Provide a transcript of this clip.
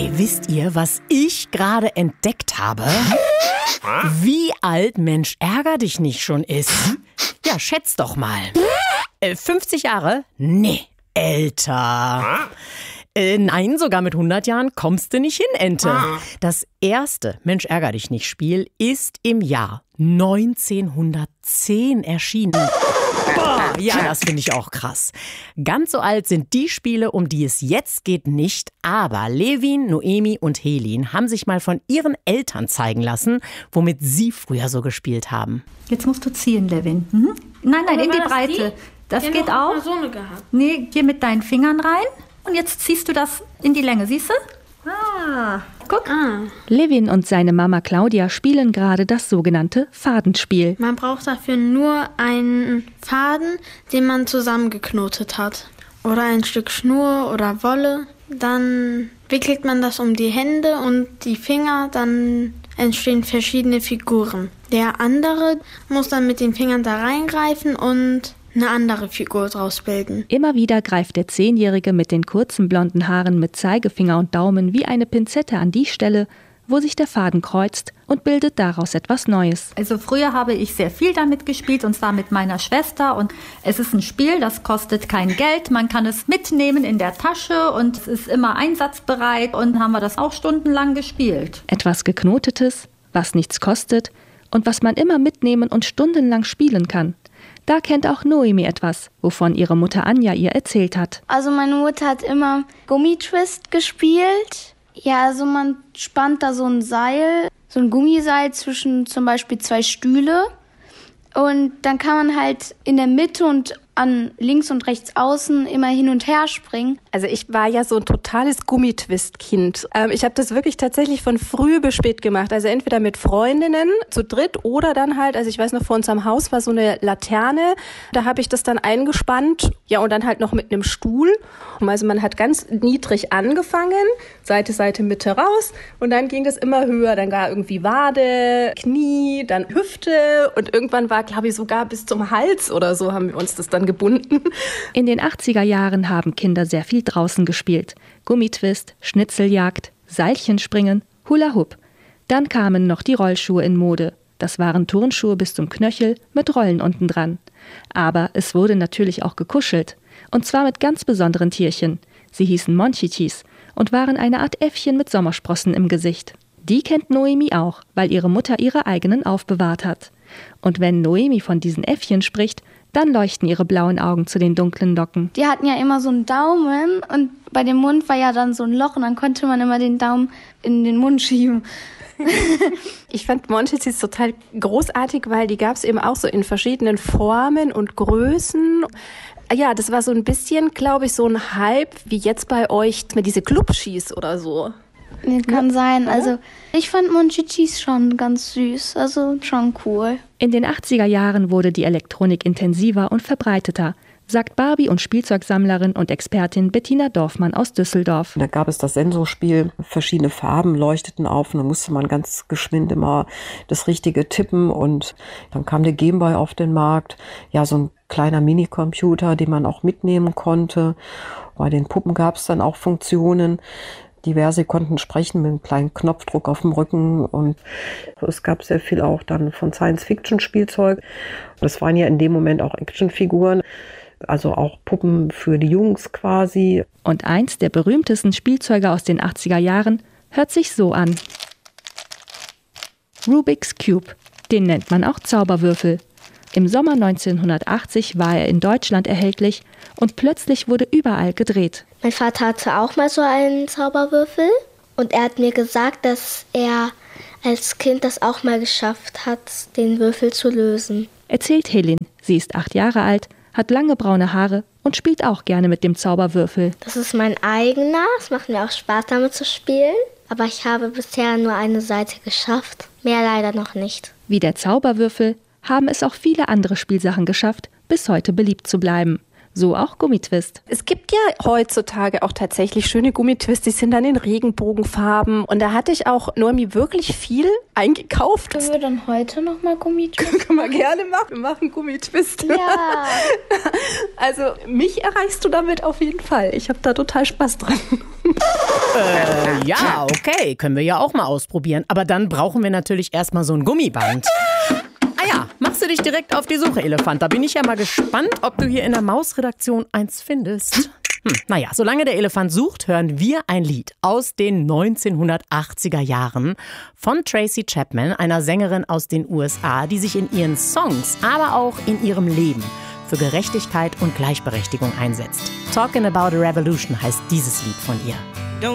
Wisst ihr, was ich gerade entdeckt habe? Wie alt Mensch ärger dich nicht schon ist? Ja, schätz doch mal. 50 Jahre? Nee, älter. Nein, sogar mit 100 Jahren kommst du nicht hin, Ente. Das erste Mensch ärger dich nicht Spiel ist im Jahr 1910 erschienen. Boah, ja, das finde ich auch krass. Ganz so alt sind die Spiele, um die es jetzt geht, nicht. Aber Levin, Noemi und Helin haben sich mal von ihren Eltern zeigen lassen, womit sie früher so gespielt haben. Jetzt musst du ziehen, Levin. Mhm. Nein, in die Breite. Das geht auch. So eine gehabt. Nee, hier mit deinen Fingern rein. Und jetzt ziehst du das in die Länge, siehst du? Guck. Levin und seine Mama Claudia spielen gerade das sogenannte Fadenspiel. Man braucht dafür nur einen Faden, den man zusammengeknotet hat. Oder ein Stück Schnur oder Wolle. Dann wickelt man das um die Hände und die Finger, dann entstehen verschiedene Figuren. Der andere muss dann mit den Fingern da reingreifen und eine andere Figur draus bilden. Immer wieder greift der 10-Jährige mit den kurzen blonden Haaren mit Zeigefinger und Daumen wie eine Pinzette an die Stelle, wo sich der Faden kreuzt und bildet daraus etwas Neues. Also früher habe ich sehr viel damit gespielt und zwar mit meiner Schwester und es ist ein Spiel, das kostet kein Geld, man kann es mitnehmen in der Tasche und es ist immer einsatzbereit und haben wir das auch stundenlang gespielt. Etwas Geknotetes, was nichts kostet und was man immer mitnehmen und stundenlang spielen kann. Da kennt auch Noemi etwas, wovon ihre Mutter Anja ihr erzählt hat. Also meine Mutter hat immer Gummitwist gespielt. Ja, also man spannt da so ein Seil, so ein Gummiseil zwischen zum Beispiel 2 Stühle. Und dann kann man halt in der Mitte und an links und rechts außen immer hin und her springen. Also ich war ja so ein totales Gummitwist-Kind. Ich habe das wirklich tatsächlich von früh bis spät gemacht. Also entweder mit Freundinnen zu dritt oder dann halt, also ich weiß noch, vor unserem Haus war so eine Laterne. Da habe ich das dann eingespannt. Ja, und dann halt noch mit einem Stuhl. Also man hat ganz niedrig angefangen, Seite, Mitte raus. Und dann ging das immer höher. Dann war irgendwie Wade, Knie, dann Hüfte. Und irgendwann war, glaube ich, sogar bis zum Hals oder so haben wir uns das dann gebunden. In den 80er Jahren haben Kinder sehr viel draußen gespielt. Gummitwist, Schnitzeljagd, Seilchenspringen, Hula Hoop. Dann kamen noch die Rollschuhe in Mode. Das waren Turnschuhe bis zum Knöchel mit Rollen unten dran. Aber es wurde natürlich auch gekuschelt. Und zwar mit ganz besonderen Tierchen. Sie hießen Monchichis und waren eine Art Äffchen mit Sommersprossen im Gesicht. Die kennt Noemi auch, weil ihre Mutter ihre eigenen aufbewahrt hat. Und wenn Noemi von diesen Äffchen spricht, dann leuchten ihre blauen Augen zu den dunklen Locken. Die hatten ja immer so einen Daumen und bei dem Mund war ja dann so ein Loch und dann konnte man immer den Daumen in den Mund schieben. Ich fand Monchichis total großartig, weil die gab es eben auch so in verschiedenen Formen und Größen. Ja, das war so ein bisschen, glaube ich, so ein Hype wie jetzt bei euch mit diese Clubschis oder so. Nee, kann sein. Also ich fand Monchichis schon ganz süß, also schon cool. In den 80er Jahren wurde die Elektronik intensiver und verbreiteter, sagt Barbie- und Spielzeugsammlerin und Expertin Bettina Dorfmann aus Düsseldorf. Da gab es das Sensorspiel, verschiedene Farben leuchteten auf und dann musste man ganz geschwind immer das Richtige tippen und dann kam der Game Boy auf den Markt. Ja, so ein kleiner Minicomputer, den man auch mitnehmen konnte. Bei den Puppen gab es dann auch Funktionen. Diverse konnten sprechen mit einem kleinen Knopfdruck auf dem Rücken und es gab sehr viel auch dann von Science-Fiction-Spielzeug. Das waren ja in dem Moment auch Actionfiguren, also auch Puppen für die Jungs quasi. Und eins der berühmtesten Spielzeuge aus den 80er Jahren hört sich so an. Rubik's Cube, den nennt man auch Zauberwürfel. Im Sommer 1980 war er in Deutschland erhältlich und plötzlich wurde überall gedreht. Mein Vater hatte auch mal so einen Zauberwürfel und er hat mir gesagt, dass er als Kind das auch mal geschafft hat, den Würfel zu lösen. Erzählt Helin. Sie ist 8 Jahre alt, hat lange braune Haare und spielt auch gerne mit dem Zauberwürfel. Das ist mein eigener, es macht mir auch Spaß damit zu spielen, aber ich habe bisher nur eine Seite geschafft, mehr leider noch nicht. Wie der Zauberwürfel haben es auch viele andere Spielsachen geschafft, bis heute beliebt zu bleiben. So auch Gummitwist. Es gibt ja heutzutage auch tatsächlich schöne Gummitwists, die sind dann in Regenbogenfarben. Und da hatte ich auch, Noemi, wirklich viel eingekauft. Können wir dann heute nochmal Gummitwist? Können wir gerne machen. Wir machen Gummitwist. Ja. Also mich erreichst du damit auf jeden Fall. Ich habe da total Spaß dran. Ja, okay, können wir ja auch mal ausprobieren. Aber dann brauchen wir natürlich erstmal so ein Gummiband. Ah ja, machst du dich direkt auf die Suche, Elefant. Da bin ich ja mal gespannt, ob du hier in der Mausredaktion eins findest. Naja, solange der Elefant sucht, hören wir ein Lied aus den 1980er Jahren von Tracy Chapman, einer Sängerin aus den USA, die sich in ihren Songs, aber auch in ihrem Leben für Gerechtigkeit und Gleichberechtigung einsetzt. Talking About a Revolution heißt dieses Lied von ihr.